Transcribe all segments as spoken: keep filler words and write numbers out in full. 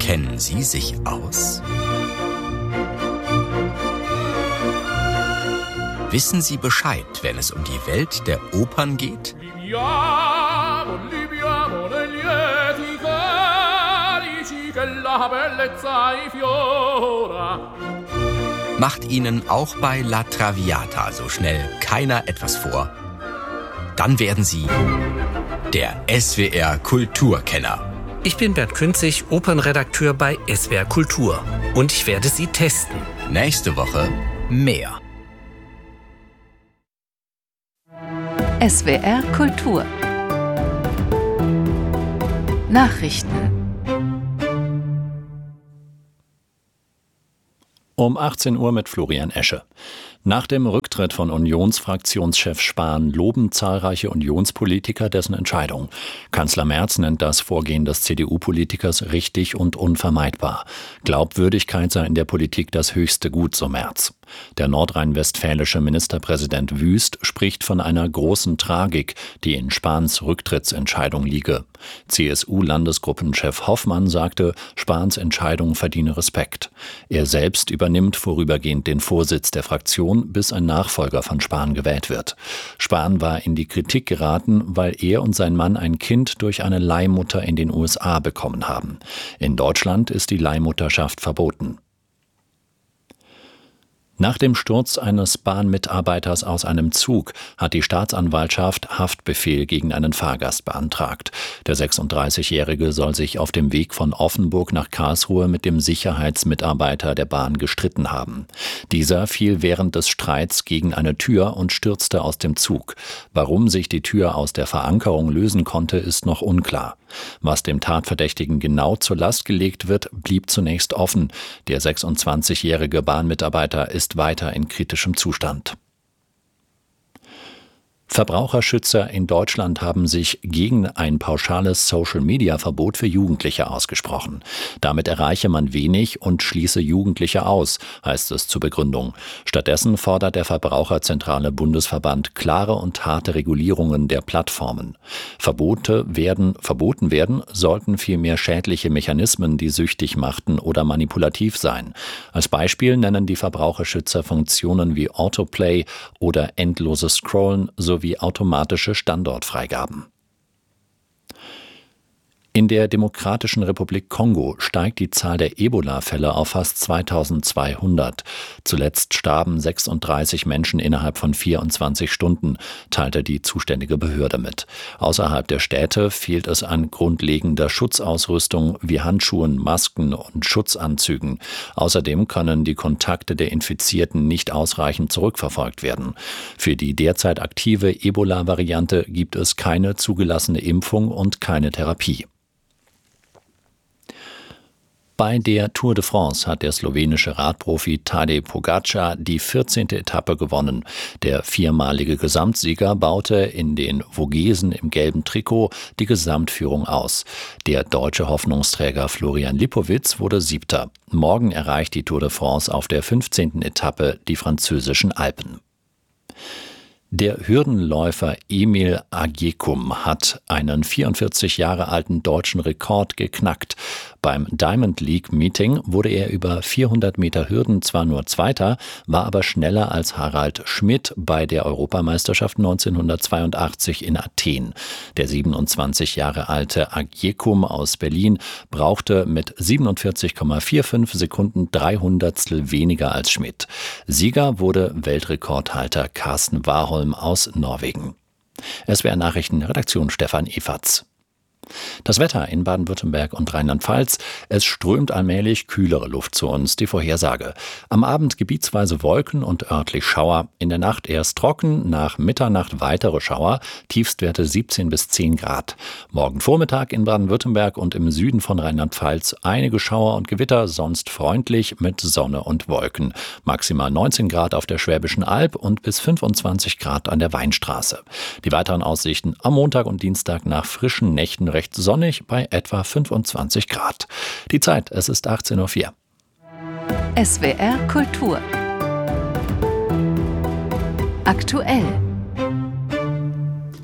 Kennen Sie sich aus? Wissen Sie Bescheid, wenn es um die Welt der Opern geht? Macht Ihnen auch bei La Traviata so schnell keiner etwas vor? Dann werden Sie der S W R Kulturkenner. Ich bin Bert Künzig, Opernredakteur bei S W R Kultur. Und ich werde Sie testen. Nächste Woche mehr. S W R Kultur. Nachrichten. Um achtzehn Uhr mit Florian Esche. Nach dem Rücktritt von Unionsfraktionschef Spahn loben zahlreiche Unionspolitiker dessen Entscheidung. Kanzler Merz nennt das Vorgehen des C D U-Politikers richtig und unvermeidbar. Glaubwürdigkeit sei in der Politik das höchste Gut, so Merz. Der nordrhein-westfälische Ministerpräsident Wüst spricht von einer großen Tragik, die in Spahns Rücktrittsentscheidung liege. C S U-Landesgruppenchef Hoffmann sagte, Spahns Entscheidung verdiene Respekt. Er selbst übernimmt vorübergehend den Vorsitz der Fraktion, bis ein Nachfolger von Spahn gewählt wird. Spahn war in die Kritik geraten, weil er und sein Mann ein Kind durch eine Leihmutter in den U S A bekommen haben. In Deutschland ist die Leihmutterschaft verboten. Nach dem Sturz eines Bahnmitarbeiters aus einem Zug hat die Staatsanwaltschaft Haftbefehl gegen einen Fahrgast beantragt. Der sechsunddreißigjährige soll sich auf dem Weg von Offenburg nach Karlsruhe mit dem Sicherheitsmitarbeiter der Bahn gestritten haben. Dieser fiel während des Streits gegen eine Tür und stürzte aus dem Zug. Warum sich die Tür aus der Verankerung lösen konnte, ist noch unklar. Was dem Tatverdächtigen genau zur Last gelegt wird, blieb zunächst offen. Der sechsundzwanzigjährige Bahnmitarbeiter ist weiter in kritischem Zustand. Verbraucherschützer in Deutschland haben sich gegen ein pauschales Social-Media-Verbot für Jugendliche ausgesprochen. Damit erreiche man wenig und schließe Jugendliche aus, heißt es zur Begründung. Stattdessen fordert der Verbraucherzentrale Bundesverband klare und harte Regulierungen der Plattformen. Verbote werden, verboten werden sollten vielmehr schädliche Mechanismen, die süchtig machten oder manipulativ sein. Als Beispiel nennen die Verbraucherschützer Funktionen wie Autoplay oder endloses Scrollen sowie wie automatische Standortfreigaben. In der Demokratischen Republik Kongo steigt die Zahl der Ebola-Fälle auf fast zweitausendzweihundert. Zuletzt starben sechsunddreißig Menschen innerhalb von vierundzwanzig Stunden, teilte die zuständige Behörde mit. Außerhalb der Städte fehlt es an grundlegender Schutzausrüstung wie Handschuhen, Masken und Schutzanzügen. Außerdem können die Kontakte der Infizierten nicht ausreichend zurückverfolgt werden. Für die derzeit aktive Ebola-Variante gibt es keine zugelassene Impfung und keine Therapie. Bei der Tour de France hat der slowenische Radprofi Tadej Pogačar die vierzehnte Etappe gewonnen. Der viermalige Gesamtsieger baute in den Vogesen im gelben Trikot die Gesamtführung aus. Der deutsche Hoffnungsträger Florian Lipowitz wurde Siebter. Morgen erreicht die Tour de France auf der fünfzehnten Etappe die französischen Alpen. Der Hürdenläufer Emil Agyekum hat einen vierundvierzig Jahre alten deutschen Rekord geknackt. Beim Diamond League Meeting wurde er über vierhundert Meter Hürden zwar nur Zweiter, war aber schneller als Harald Schmidt bei der Europameisterschaft neunzehnhundertzweiundachtzig in Athen. Der siebenundzwanzig Jahre alte Agyekum aus Berlin brauchte mit siebenundvierzig Komma fünfundvierzig Sekunden drei Hundertstel weniger als Schmidt. Sieger wurde Weltrekordhalter Carsten Warholm aus Norwegen. S W R Nachrichten, Redaktion Stefan Efatz. Das Wetter in Baden-Württemberg und Rheinland-Pfalz. Es strömt allmählich kühlere Luft zu uns, die Vorhersage. Am Abend gebietsweise Wolken und örtlich Schauer. In der Nacht erst trocken, nach Mitternacht weitere Schauer. Tiefstwerte siebzehn bis zehn Grad. Morgen Vormittag in Baden-Württemberg und im Süden von Rheinland-Pfalz einige Schauer und Gewitter, sonst freundlich mit Sonne und Wolken. Maximal neunzehn Grad auf der Schwäbischen Alb und bis fünfundzwanzig Grad an der Weinstraße. Die weiteren Aussichten am Montag und Dienstag nach frischen Nächten recht sonnig bei etwa fünfundzwanzig Grad. Die Zeit, es ist achtzehn Uhr vier. S W R Kultur. Aktuell.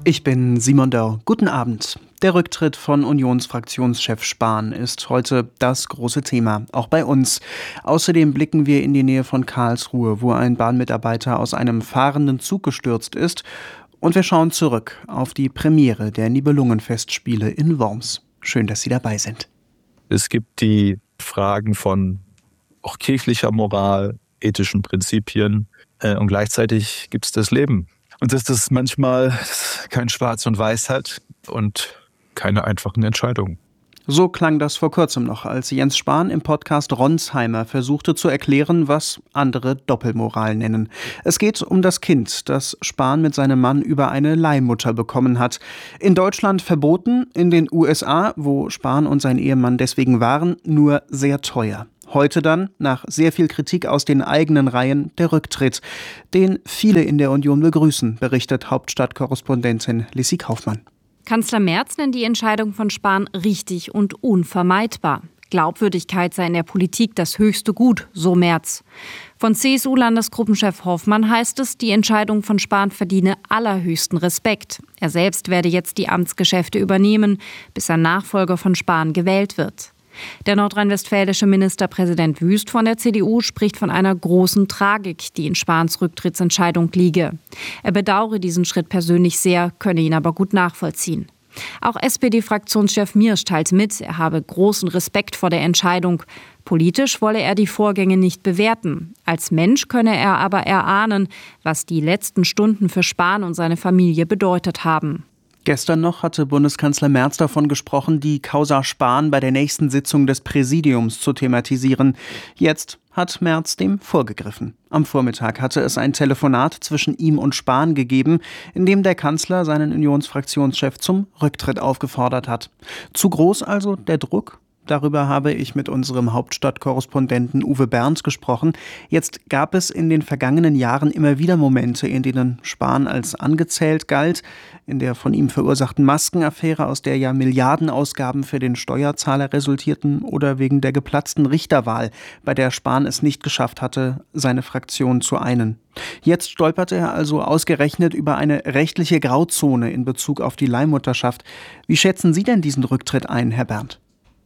Ich bin Simon Dörr. Guten Abend. Der Rücktritt von Unionsfraktionschef Spahn ist heute das große Thema, auch bei uns. Außerdem blicken wir in die Nähe von Karlsruhe, wo ein Bahnmitarbeiter aus einem fahrenden Zug gestürzt ist. Und wir schauen zurück auf die Premiere der Nibelungenfestspiele in Worms. Schön, dass Sie dabei sind. Es gibt die Fragen von auch kirchlicher Moral, ethischen Prinzipien äh, und gleichzeitig gibt es das Leben. Und dass das manchmal kein Schwarz und Weiß hat und keine einfachen Entscheidungen. So klang das vor kurzem noch, als Jens Spahn im Podcast Ronsheimer versuchte zu erklären, was andere Doppelmoral nennen. Es geht um das Kind, das Spahn mit seinem Mann über eine Leihmutter bekommen hat. In Deutschland verboten, in den U S A, wo Spahn und sein Ehemann deswegen waren, nur sehr teuer. Heute dann, nach sehr viel Kritik aus den eigenen Reihen, der Rücktritt, den viele in der Union begrüßen, berichtet Hauptstadtkorrespondentin Lissy Kaufmann. Kanzler Merz nennt die Entscheidung von Spahn richtig und unvermeidbar. Glaubwürdigkeit sei in der Politik das höchste Gut, so Merz. Von C S U-Landesgruppenchef Hoffmann heißt es, die Entscheidung von Spahn verdiene allerhöchsten Respekt. Er selbst werde jetzt die Amtsgeschäfte übernehmen, bis ein Nachfolger von Spahn gewählt wird. Der nordrhein-westfälische Ministerpräsident Wüst von der C D U spricht von einer großen Tragik, die in Spahns Rücktrittsentscheidung liege. Er bedauere diesen Schritt persönlich sehr, könne ihn aber gut nachvollziehen. Auch S P D-Fraktionschef Miersch teilt mit, er habe großen Respekt vor der Entscheidung. Politisch wolle er die Vorgänge nicht bewerten. Als Mensch könne er aber erahnen, was die letzten Stunden für Spahn und seine Familie bedeutet haben. Gestern noch hatte Bundeskanzler Merz davon gesprochen, die Causa Spahn bei der nächsten Sitzung des Präsidiums zu thematisieren. Jetzt hat Merz dem vorgegriffen. Am Vormittag hatte es ein Telefonat zwischen ihm und Spahn gegeben, in dem der Kanzler seinen Unionsfraktionschef zum Rücktritt aufgefordert hat. Zu groß also der Druck? Darüber habe ich mit unserem Hauptstadtkorrespondenten Uwe Bernd gesprochen. Jetzt gab es in den vergangenen Jahren immer wieder Momente, in denen Spahn als angezählt galt. In der von ihm verursachten Maskenaffäre, aus der ja Milliardenausgaben für den Steuerzahler resultierten, oder wegen der geplatzten Richterwahl, bei der Spahn es nicht geschafft hatte, seine Fraktion zu einen. Jetzt stolperte er also ausgerechnet über eine rechtliche Grauzone in Bezug auf die Leihmutterschaft. Wie schätzen Sie denn diesen Rücktritt ein, Herr Bernd?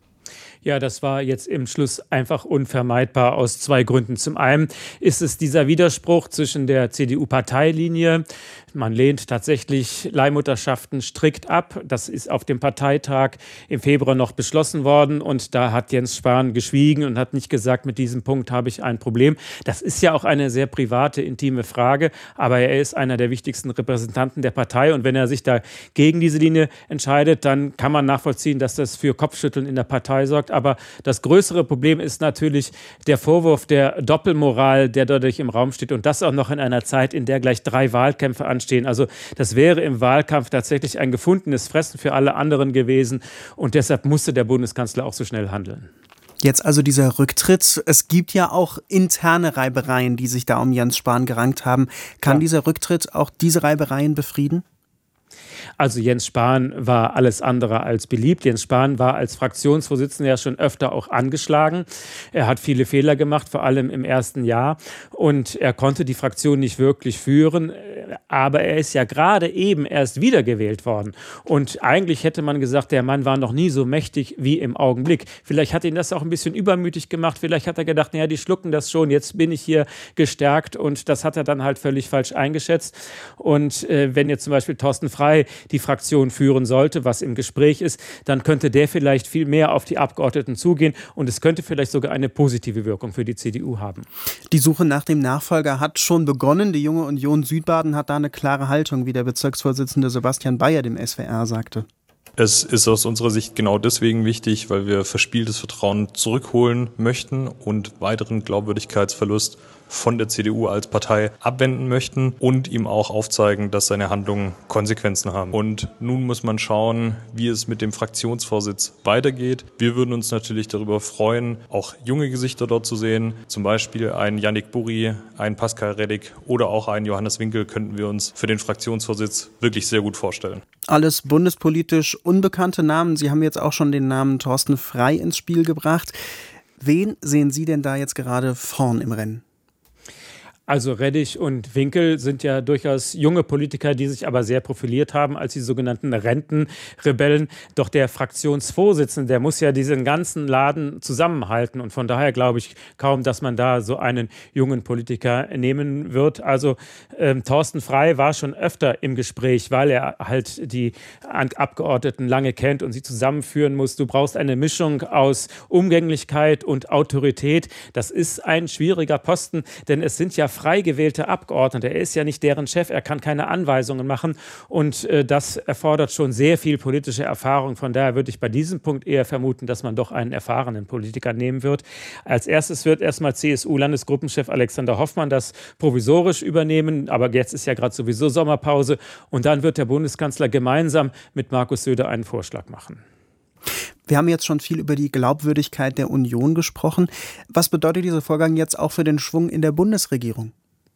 Ja, das war jetzt im Schluss einfach unvermeidbar aus zwei Gründen. Zum einen ist es dieser Widerspruch zwischen der C D U-Parteilinie. Man lehnt tatsächlich Leihmutterschaften strikt ab. Das ist auf dem Parteitag im Februar noch beschlossen worden. Und da hat Jens Spahn geschwiegen und hat nicht gesagt, mit diesem Punkt habe ich ein Problem. Das ist ja auch eine sehr private, intime Frage. Aber er ist einer der wichtigsten Repräsentanten der Partei. Und wenn er sich da gegen diese Linie entscheidet, dann kann man nachvollziehen, dass das für Kopfschütteln in der Partei sorgt. Aber das größere Problem ist natürlich der Vorwurf der Doppelmoral, der dadurch im Raum steht. Und das auch noch in einer Zeit, in der gleich drei Wahlkämpfe anstehen. Also das wäre im Wahlkampf tatsächlich ein gefundenes Fressen für alle anderen gewesen. Und deshalb musste der Bundeskanzler auch so schnell handeln. Jetzt also dieser Rücktritt. Es gibt ja auch interne Reibereien, die sich da um Jens Spahn gerankt haben. Kann ja. dieser Rücktritt auch diese Reibereien befrieden? Also Jens Spahn war alles andere als beliebt. Jens Spahn war als Fraktionsvorsitzender ja schon öfter auch angeschlagen. Er hat viele Fehler gemacht, vor allem im ersten Jahr. Und er konnte die Fraktion nicht wirklich führen. Aber er ist ja gerade eben erst wiedergewählt worden. Und eigentlich hätte man gesagt, der Mann war noch nie so mächtig wie im Augenblick. Vielleicht hat ihn das auch ein bisschen übermütig gemacht. Vielleicht hat er gedacht, naja, die schlucken das schon. Jetzt bin ich hier gestärkt. Und das hat er dann halt völlig falsch eingeschätzt. Und äh, wenn jetzt zum Beispiel Thorsten Frey die Fraktion führen sollte, was im Gespräch ist, dann könnte der vielleicht viel mehr auf die Abgeordneten zugehen und es könnte vielleicht sogar eine positive Wirkung für die C D U haben. Die Suche nach dem Nachfolger hat schon begonnen. Die Junge Union Südbaden hat da eine klare Haltung, wie der Bezirksvorsitzende Sebastian Bayer dem S W R sagte. Es ist aus unserer Sicht genau deswegen wichtig, weil wir verspieltes Vertrauen zurückholen möchten und weiteren Glaubwürdigkeitsverlust von der C D U als Partei abwenden möchten und ihm auch aufzeigen, dass seine Handlungen Konsequenzen haben. Und nun muss man schauen, wie es mit dem Fraktionsvorsitz weitergeht. Wir würden uns natürlich darüber freuen, auch junge Gesichter dort zu sehen. Zum Beispiel einen Yannick Burri, einen Pascal Reddick oder auch einen Johannes Winkel könnten wir uns für den Fraktionsvorsitz wirklich sehr gut vorstellen. Alles bundespolitisch unbekannte Namen. Sie haben jetzt auch schon den Namen Thorsten Frey ins Spiel gebracht. Wen sehen Sie denn da jetzt gerade vorn im Rennen? Also Reddich und Winkel sind ja durchaus junge Politiker, die sich aber sehr profiliert haben als die sogenannten Rentenrebellen. Doch der Fraktionsvorsitzende, der muss ja diesen ganzen Laden zusammenhalten. Und von daher glaube ich kaum, dass man da so einen jungen Politiker nehmen wird. Also ähm, Thorsten Frey war schon öfter im Gespräch, weil er halt die Abgeordneten lange kennt und sie zusammenführen muss. Du brauchst eine Mischung aus Umgänglichkeit und Autorität. Das ist ein schwieriger Posten, denn es sind ja frei gewählte Abgeordnete. Er ist ja nicht deren Chef, er kann keine Anweisungen machen und äh, das erfordert schon sehr viel politische Erfahrung. Von daher würde ich bei diesem Punkt eher vermuten, dass man doch einen erfahrenen Politiker nehmen wird. Als erstes wird erstmal C S U-Landesgruppenchef Alexander Hoffmann das provisorisch übernehmen, aber jetzt ist ja gerade sowieso Sommerpause und dann wird der Bundeskanzler gemeinsam mit Markus Söder einen Vorschlag machen. Wir haben jetzt schon viel über die Glaubwürdigkeit der Union gesprochen. Was bedeutet dieser Vorgang jetzt auch für den Schwung in der Bundesregierung?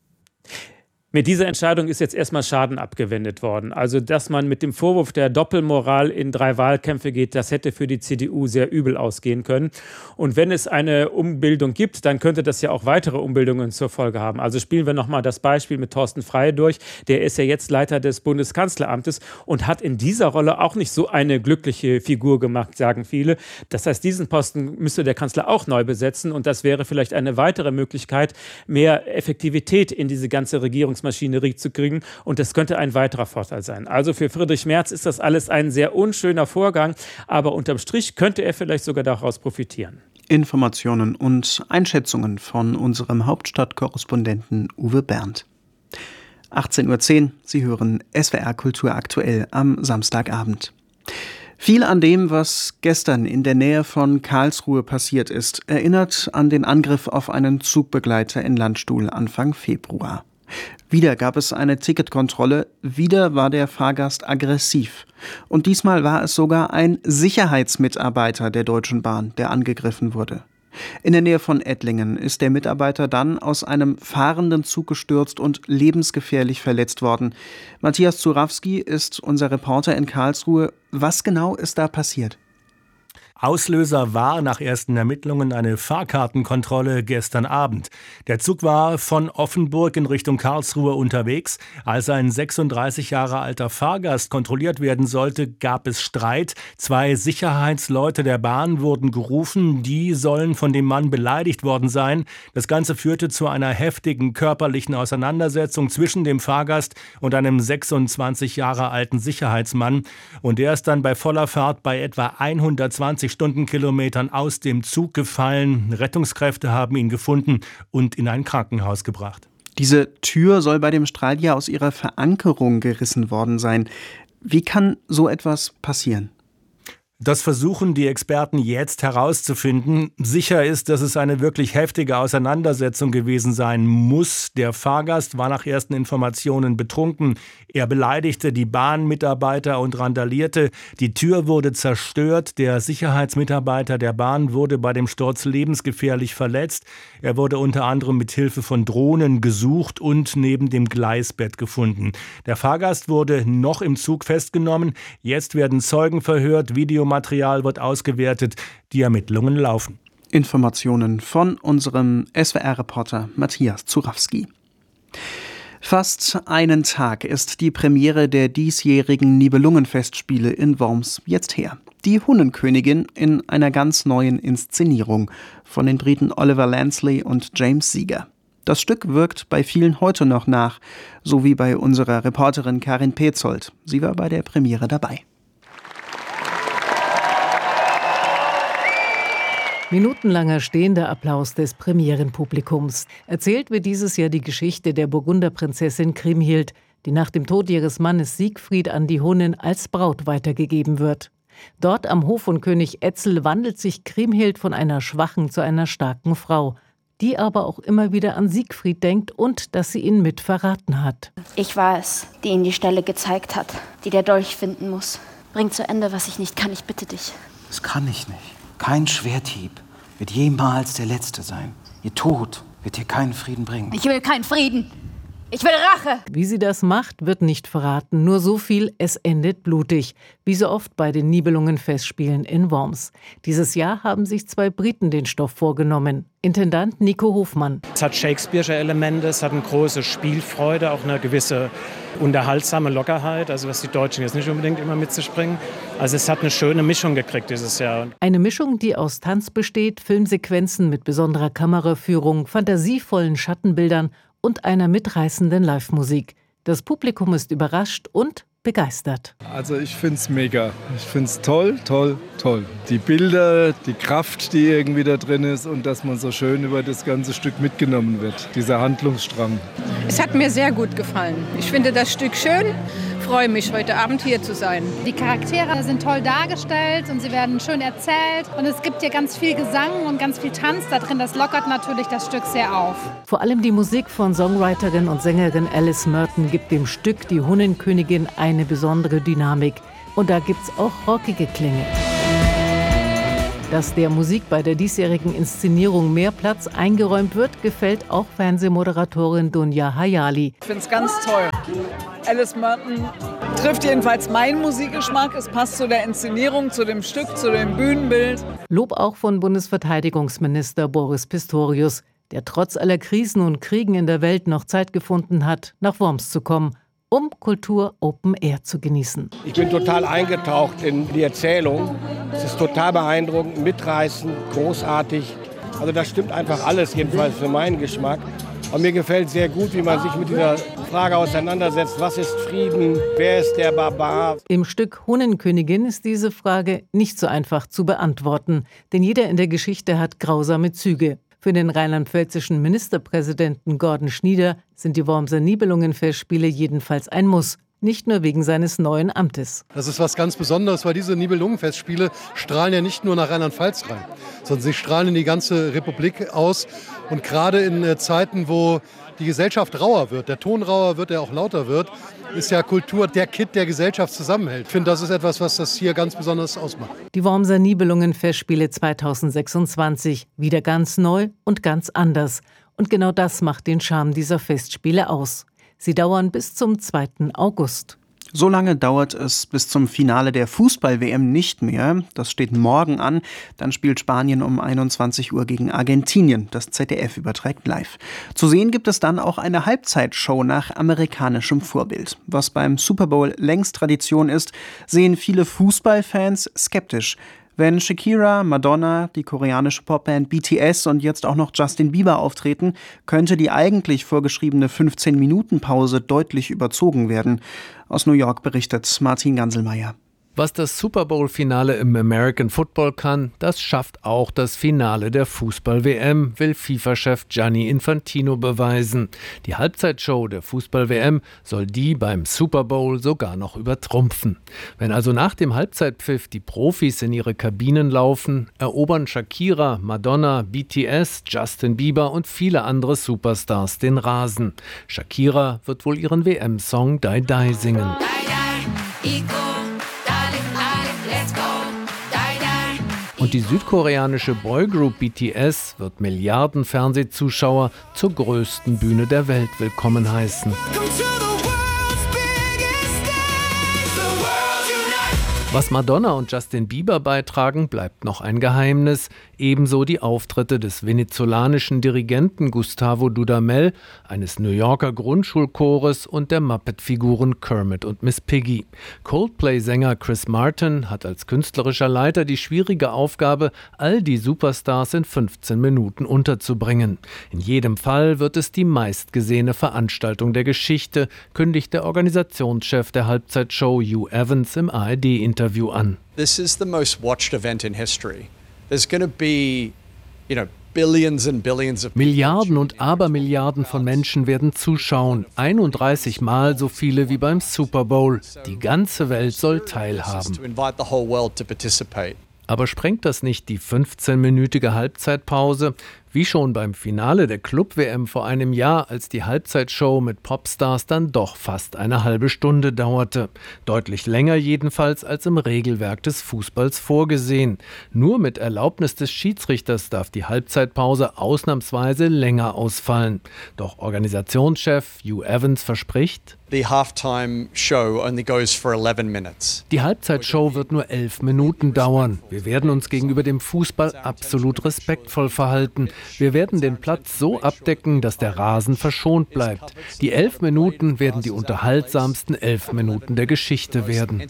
Mit dieser Entscheidung ist jetzt erstmal Schaden abgewendet worden. Also, dass man mit dem Vorwurf der Doppelmoral in drei Wahlkämpfe geht, das hätte für die C D U sehr übel ausgehen können. Und wenn es eine Umbildung gibt, dann könnte das ja auch weitere Umbildungen zur Folge haben. Also spielen wir nochmal das Beispiel mit Thorsten Frey durch. Der ist ja jetzt Leiter des Bundeskanzleramtes und hat in dieser Rolle auch nicht so eine glückliche Figur gemacht, sagen viele. Das heißt, diesen Posten müsste der Kanzler auch neu besetzen und das wäre vielleicht eine weitere Möglichkeit, mehr Effektivität in diese ganze Regierungsmaschinerie zu kriegen und das könnte ein weiterer Vorteil sein. Also für Friedrich Merz ist das alles ein sehr unschöner Vorgang, aber unterm Strich könnte er vielleicht sogar daraus profitieren. Informationen und Einschätzungen von unserem Hauptstadtkorrespondenten Uwe Berndt. achtzehn Uhr zehn, Sie hören S W R Kultur aktuell am Samstagabend. Viel an dem, was gestern in der Nähe von Karlsruhe passiert ist, erinnert an den Angriff auf einen Zugbegleiter in Landstuhl Anfang Februar. Wieder gab es eine Ticketkontrolle, wieder war der Fahrgast aggressiv. Und diesmal war es sogar ein Sicherheitsmitarbeiter der Deutschen Bahn, der angegriffen wurde. In der Nähe von Ettlingen ist der Mitarbeiter dann aus einem fahrenden Zug gestürzt und lebensgefährlich verletzt worden. Matthias Zurawski ist unser Reporter in Karlsruhe. Was genau ist da passiert? Auslöser war nach ersten Ermittlungen eine Fahrkartenkontrolle gestern Abend. Der Zug war von Offenburg in Richtung Karlsruhe unterwegs. Als ein sechsunddreißig Jahre alter Fahrgast kontrolliert werden sollte, gab es Streit. Zwei Sicherheitsleute der Bahn wurden gerufen. Die sollen von dem Mann beleidigt worden sein. Das Ganze führte zu einer heftigen körperlichen Auseinandersetzung zwischen dem Fahrgast und einem sechsundzwanzig Jahre alten Sicherheitsmann. Und der ist dann bei voller Fahrt bei etwa hundertzwanzig Stundenkilometern aus dem Zug gefallen. Rettungskräfte haben ihn gefunden und in ein Krankenhaus gebracht. Diese Tür soll bei dem Streit ja aus ihrer Verankerung gerissen worden sein. Wie kann so etwas passieren? Das versuchen die Experten jetzt herauszufinden. Sicher ist, dass es eine wirklich heftige Auseinandersetzung gewesen sein muss. Der Fahrgast war nach ersten Informationen betrunken. Er beleidigte die Bahnmitarbeiter und randalierte. Die Tür wurde zerstört. Der Sicherheitsmitarbeiter der Bahn wurde bei dem Sturz lebensgefährlich verletzt. Er wurde unter anderem mit Hilfe von Drohnen gesucht und neben dem Gleisbett gefunden. Der Fahrgast wurde noch im Zug festgenommen. Jetzt werden Zeugen verhört, Videomaterial Material wird ausgewertet, die Ermittlungen laufen. Informationen von unserem S W R-Reporter Matthias Zurawski. Fast einen Tag ist die Premiere der diesjährigen Nibelungenfestspiele in Worms jetzt her. Die Hunnenkönigin in einer ganz neuen Inszenierung von den Briten Oliver Lansley und James Seeger. Das Stück wirkt bei vielen heute noch nach, so wie bei unserer Reporterin Karin Petzold. Sie war bei der Premiere dabei. Minutenlanger stehender Applaus des Premierenpublikums. Erzählt wird dieses Jahr die Geschichte der Burgunderprinzessin Kriemhild, die nach dem Tod ihres Mannes Siegfried an die Hunnen als Braut weitergegeben wird. Dort am Hof von König Etzel wandelt sich Kriemhild von einer schwachen zu einer starken Frau, die aber auch immer wieder an Siegfried denkt und dass sie ihn mit verraten hat. Ich war es, die ihm die Stelle gezeigt hat, die der Dolch finden muss. Bring zu Ende, was ich nicht kann, ich bitte dich. Das kann ich nicht. Kein Schwerthieb wird jemals der letzte sein. Ihr Tod wird hier keinen Frieden bringen. Ich will keinen Frieden. Ich will Rache! Wie sie das macht, wird nicht verraten. Nur so viel, es endet blutig. Wie so oft bei den Nibelungen-Festspielen in Worms. Dieses Jahr haben sich zwei Briten den Stoff vorgenommen. Intendant Nico Hofmann. Es hat Shakespeare'sche Elemente, es hat eine große Spielfreude, auch eine gewisse unterhaltsame Lockerheit, also was die Deutschen jetzt nicht unbedingt immer mit sich bringen. Also es hat eine schöne Mischung gekriegt dieses Jahr. Eine Mischung, die aus Tanz besteht, Filmsequenzen mit besonderer Kameraführung, fantasievollen Schattenbildern und einer mitreißenden Live-Musik. Das Publikum ist überrascht und begeistert. Also ich finde es mega. Ich finde es toll, toll, toll. Die Bilder, die Kraft, die irgendwie da drin ist und dass man so schön über das ganze Stück mitgenommen wird. Dieser Handlungsstrang. Es hat mir sehr gut gefallen. Ich finde das Stück schön. Freue mich, heute Abend hier zu sein. Die Charaktere sind toll dargestellt und sie werden schön erzählt. Und es gibt hier ganz viel Gesang und ganz viel Tanz da drin. Das lockert natürlich das Stück sehr auf. Vor allem die Musik von Songwriterin und Sängerin Alice Merton gibt dem Stück Die Hunnenkönigin eine besondere Dynamik. Und da gibt's auch rockige Klänge. Dass der Musik bei der diesjährigen Inszenierung mehr Platz eingeräumt wird, gefällt auch Fernsehmoderatorin Dunja Hayali. Ich finde es ganz toll. Alice Merton trifft jedenfalls meinen Musikgeschmack. Es passt zu der Inszenierung, zu dem Stück, zu dem Bühnenbild. Lob auch von Bundesverteidigungsminister Boris Pistorius, der trotz aller Krisen und Kriegen in der Welt noch Zeit gefunden hat, nach Worms zu kommen, um Kultur Open Air zu genießen. Ich bin total eingetaucht in die Erzählung. Es ist total beeindruckend, mitreißend, großartig. Also das stimmt einfach alles, jedenfalls für meinen Geschmack. Und mir gefällt sehr gut, wie man sich mit dieser Frage auseinandersetzt, was ist Frieden, wer ist der Barbar? Im Stück Hunnenkönigin ist diese Frage nicht so einfach zu beantworten, denn jeder in der Geschichte hat grausame Züge. Für den rheinland-pfälzischen Ministerpräsidenten Gordon Schnieder sind die Wormser Nibelungen-Festspiele jedenfalls ein Muss. Nicht nur wegen seines neuen Amtes. Das ist was ganz Besonderes, weil diese Nibelungenfestspiele strahlen ja nicht nur nach Rheinland-Pfalz rein, sondern sie strahlen in die ganze Republik aus. Und gerade in Zeiten, wo die Gesellschaft rauer wird, der Ton rauer wird, der auch lauter wird, ist ja Kultur der Kitt, der Gesellschaft zusammenhält. Ich finde, das ist etwas, was das hier ganz besonders ausmacht. Die Wormser Nibelungen-Festspiele zweitausendsechsundzwanzig, wieder ganz neu und ganz anders. Und genau das macht den Charme dieser Festspiele aus. Sie dauern bis zum zweiten August. So lange dauert es bis zum Finale der Fußball-W M nicht mehr. Das steht morgen an. Dann spielt Spanien um einundzwanzig Uhr gegen Argentinien. Das Z D F überträgt live. Zu sehen gibt es dann auch eine Halbzeitshow nach amerikanischem Vorbild. Was beim Super Bowl längst Tradition ist, sehen viele Fußballfans skeptisch. Wenn Shakira, Madonna, die koreanische Popband B T S und jetzt auch noch Justin Bieber auftreten, könnte die eigentlich vorgeschriebene fünfzehn-Minuten-Pause deutlich überzogen werden. Aus New York berichtet Martin Ganselmeier. Was das Super Bowl-Finale im American Football kann, das schafft auch das Finale der Fußball-W M, will FIFA-Chef Gianni Infantino beweisen. Die Halbzeitshow der Fußball-W M soll die beim Super Bowl sogar noch übertrumpfen. Wenn also nach dem Halbzeitpfiff die Profis in ihre Kabinen laufen, erobern Shakira, Madonna, B T S, Justin Bieber und viele andere Superstars den Rasen. Shakira wird wohl ihren W M-Song Die Die singen. Und die südkoreanische Boygroup B T S wird Milliarden Fernsehzuschauer zur größten Bühne der Welt willkommen heißen. Was Madonna und Justin Bieber beitragen, bleibt noch ein Geheimnis. Ebenso die Auftritte des venezolanischen Dirigenten Gustavo Dudamel, eines New Yorker Grundschulchores und der Muppet-Figuren Kermit und Miss Piggy. Coldplay-Sänger Chris Martin hat als künstlerischer Leiter die schwierige Aufgabe, all die Superstars in fünfzehn Minuten unterzubringen. In jedem Fall wird es die meistgesehene Veranstaltung der Geschichte, kündigt der Organisationschef der Halbzeitshow Hugh Evans im A R D-Interview an. This is the most watched event in history. There's going to be, you know, billions and billions of Milliarden und Abermilliarden von Menschen werden zuschauen. einunddreißig Mal so viele wie beim Super Bowl. Die ganze Welt soll teilhaben. Aber sprengt das nicht die fünfzehnminütige Halbzeitpause? Wie schon beim Finale der Club-W M vor einem Jahr, als die Halbzeitshow mit Popstars dann doch fast eine halbe Stunde dauerte. Deutlich länger jedenfalls als im Regelwerk des Fußballs vorgesehen. Nur mit Erlaubnis des Schiedsrichters darf die Halbzeitpause ausnahmsweise länger ausfallen. Doch Organisationschef Hugh Evans verspricht: The halftime show only goes for eleven minutes. Die Halbzeitshow wird nur elf Minuten dauern. Wir werden uns gegenüber dem Fußball absolut respektvoll verhalten. Wir werden den Platz so abdecken, dass der Rasen verschont bleibt. Die elf Minuten werden die unterhaltsamsten elf Minuten der Geschichte werden.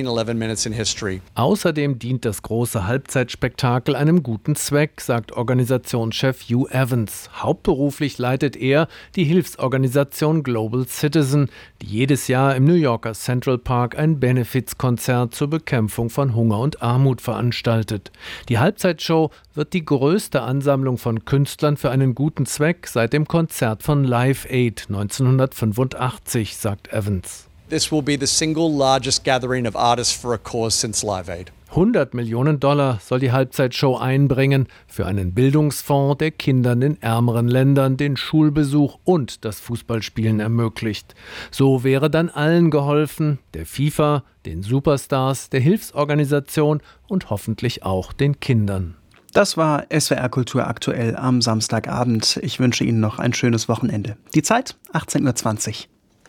Außerdem dient das große Halbzeitspektakel einem guten Zweck, sagt Organisationschef Hugh Evans. Hauptberuflich leitet er die Hilfsorganisation Global Citizen, die jedes Jahr im New Yorker Central Park ein Benefizkonzert zur Bekämpfung von Hunger und Armut veranstaltet. Die Halbzeitshow wird die größte Ansammlung von Künstlern für einen guten Zweck seit dem Konzert von Live Aid neunzehnhundertfünfundachtzig, sagt Evans. This will be the single largest gathering of artists for a cause since Live Aid. hundert Millionen Dollar soll die Halbzeitshow einbringen für einen Bildungsfonds, der Kindern in ärmeren Ländern den Schulbesuch und das Fußballspielen ermöglicht. So wäre dann allen geholfen, der FIFA, den Superstars, der Hilfsorganisation und hoffentlich auch den Kindern. Das war S W R Kultur aktuell am Samstagabend. Ich wünsche Ihnen noch ein schönes Wochenende. Die Zeit achtzehn Uhr zwanzig.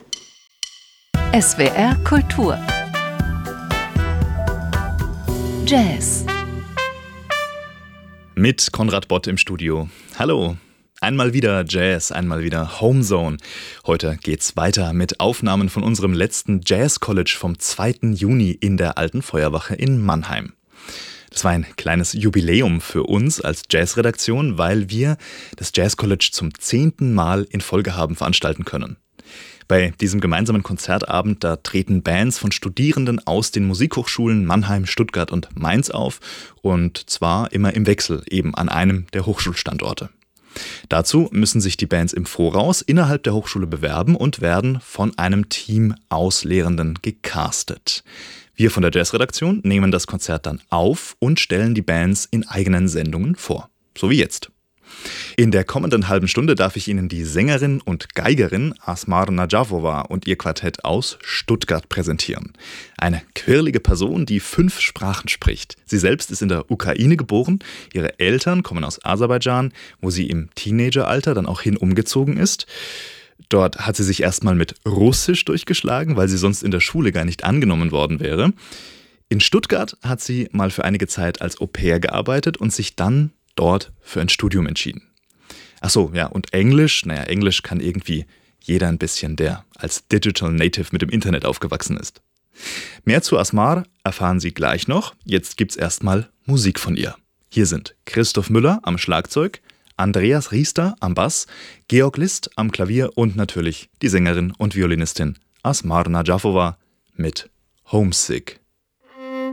S W R Kultur Jazz. Mit Konrad Bott im Studio. Hallo. Einmal wieder Jazz, einmal wieder Homezone. Heute geht's weiter mit Aufnahmen von unserem letzten Jazz College vom zweiten Juni in der Alten Feuerwache in Mannheim. Das war ein kleines Jubiläum für uns als Jazzredaktion, weil wir das Jazz College zum zehnten Mal in Folge haben veranstalten können. Bei diesem gemeinsamen Konzertabend, da treten Bands von Studierenden aus den Musikhochschulen Mannheim, Stuttgart und Mainz auf, und zwar immer im Wechsel, eben an einem der Hochschulstandorte. Dazu müssen sich die Bands im Voraus innerhalb der Hochschule bewerben und werden von einem Team aus Lehrenden gecastet. Wir von der Jazzredaktion nehmen das Konzert dann auf und stellen die Bands in eigenen Sendungen vor, so wie jetzt. In der kommenden halben Stunde darf ich Ihnen die Sängerin und Geigerin Asmar Najafova und ihr Quartett aus Stuttgart präsentieren. Eine quirlige Person, die fünf Sprachen spricht. Sie selbst ist in der Ukraine geboren, ihre Eltern kommen aus Aserbaidschan, wo sie im Teenageralter dann auch hin umgezogen ist. Dort hat sie sich erstmal mit Russisch durchgeschlagen, weil sie sonst in der Schule gar nicht angenommen worden wäre. In Stuttgart hat sie mal für einige Zeit als Au-pair gearbeitet und sich dann dort für ein Studium entschieden. Ach so, ja, und Englisch, naja, Englisch kann irgendwie jeder ein bisschen, der als Digital Native mit dem Internet aufgewachsen ist. Mehr zu Asmar erfahren Sie gleich noch. Jetzt gibt's erstmal Musik von ihr. Hier sind Christoph Müller am Schlagzeug, Andreas Riester am Bass, Georg List am Klavier und natürlich die Sängerin und Violinistin Asmar Najafova mit Homesick.